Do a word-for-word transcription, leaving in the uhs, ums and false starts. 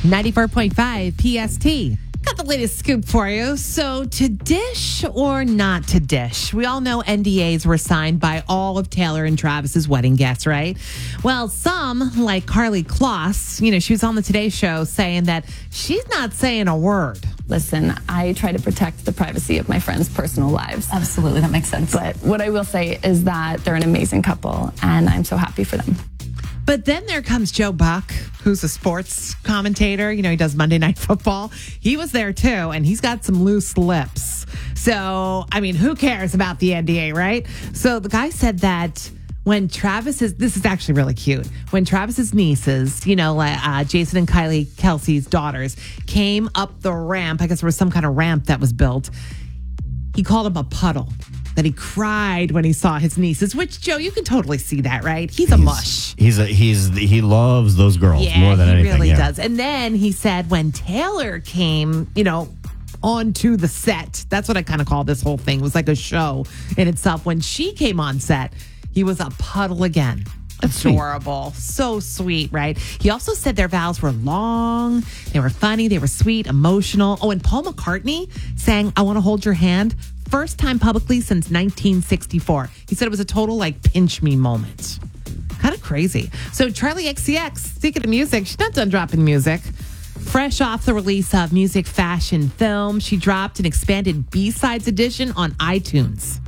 ninety-four point five P S T. Got the latest scoop for you. So, to dish or not to dish? We all know N D As were signed by all of Taylor and Travis's wedding guests, right? Well, some, like Carly Kloss, you know, she was on the Today Show saying that she's not saying a word. Listen, I try to protect the privacy of my friends' personal lives. Absolutely, that makes sense. But what I will say is that they're an amazing couple, and I'm so happy for them. But then there comes Joe Buck, who's a sports commentator. You know, he does Monday Night Football. He was there too, and he's got some loose lips. So, I mean, who cares about the N D A, right? So the guy said that when Travis's, this is actually really cute, when Travis's nieces, you know, like uh, Jason and Kylie Kelsey's daughters, came up the ramp, I guess there was some kind of ramp that was built, he called them a puddle. That he cried when he saw his nieces, which, Joe, you can totally see that, right? He's a he's, mush. He's a he's he loves those girls Yeah, more than he anything. really yeah. does. And then he said when Taylor came, you know, onto the set, that's what I kind of call this whole thing. It was like a show in itself. When she came on set, he was a puddle again. That's Adorable. Sweet. So sweet, right? He also said their vows were long, they were funny, they were sweet, emotional. Oh, and Paul McCartney sang I Want to Hold Your Hand. First time publicly since nineteen sixty-four. He said it was a total like pinch me moment. Kind of crazy. So Charlie X C X, speaking of music, she's not done dropping music. Fresh off the release of Music Fashion Film, she dropped an expanded B-Sides edition on iTunes.